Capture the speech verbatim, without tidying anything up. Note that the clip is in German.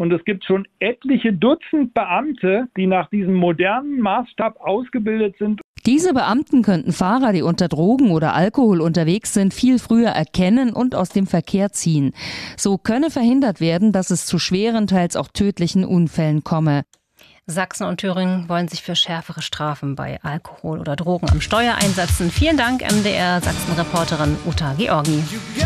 Und es gibt schon etliche Dutzend Beamte, die nach diesem modernen Maßstab ausgebildet sind. Diese Beamten könnten Fahrer, die unter Drogen oder Alkohol unterwegs sind, viel früher erkennen und aus dem Verkehr ziehen. So könne verhindert werden, dass es zu schweren, teils auch tödlichen Unfällen komme. Sachsen und Thüringen wollen sich für schärfere Strafen bei Alkohol oder Drogen am Steuer einsetzen. Vielen Dank, M D R-Sachsen-Reporterin Uta Georgi.